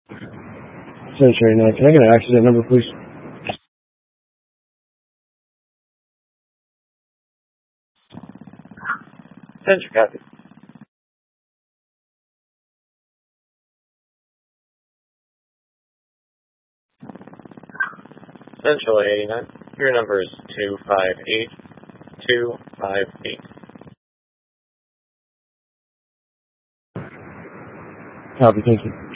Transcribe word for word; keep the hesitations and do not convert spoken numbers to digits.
Century nine. Can I get an accident number, please? Century copy. Central eighty-nine. Your number is two five eight two five eight. Copy, thank you.